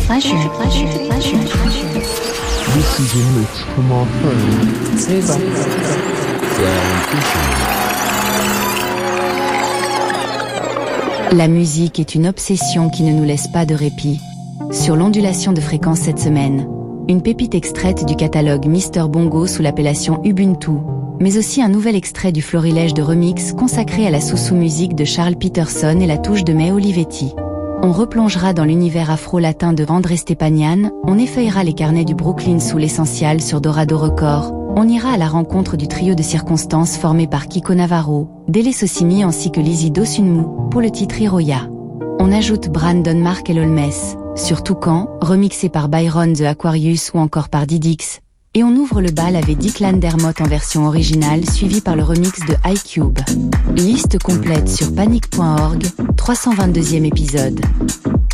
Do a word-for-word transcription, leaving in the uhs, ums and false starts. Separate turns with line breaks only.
pleasure, pleasure, pleasure, pleasure.
This is a mix from our friend
Seba.
Dan Fisher.
La musique est une obsession qui ne nous laisse pas de répit. Sur l'ondulation de fréquence cette semaine, une pépite extraite du catalogue Mister Bongo sous l'appellation Ubuntu, mais aussi un nouvel extrait du florilège de remix consacré à la sous-sous-musique de Charles Peterson et la touche de May Olivetti. On replongera dans l'univers afro-latin de André Stepanian, on effeuillera les carnets du Brooklyn sous l'essentiel sur Dorado Records, on ira à la rencontre du trio de circonstances formé par Kiko Navarro, Dele Sosimi ainsi que Lizzy Dosunmu, pour le titre Hiroya. On ajoute Brandon Mark et Olmes, sur Toucan, remixé par Byron The Aquarius ou encore par Didix, et on ouvre le bal avec Declan Dermott en version originale suivi par le remix de iCube. Liste complète sur panic point org, trois cent vingt-deuxième épisode.